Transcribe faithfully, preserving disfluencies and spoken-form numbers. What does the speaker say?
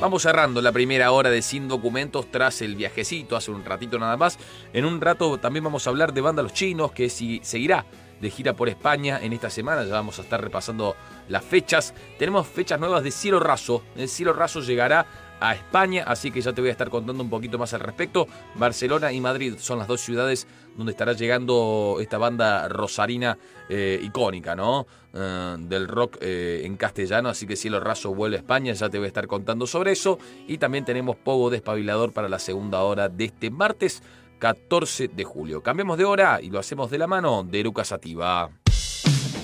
Vamos cerrando la primera hora de Sin Documentos tras el viajecito, hace un ratito nada más. En un rato también vamos a hablar de Banda Los Chinos, que si, seguirá de gira por España en esta semana. Ya vamos a estar repasando las fechas. Tenemos fechas nuevas de Cielo Raso. El Cielo Raso llegará a España, así que ya te voy a estar contando un poquito más al respecto. Barcelona y Madrid son las dos ciudades donde estará llegando esta banda rosarina eh, icónica, ¿no? Uh, del rock eh, en castellano, así que Cielo Raso vuelve a España, ya te voy a estar contando sobre eso. Y también tenemos Pogo Despabilador para la segunda hora de este martes catorce de julio. Cambiamos de hora y lo hacemos de la mano de Eruca Sativa.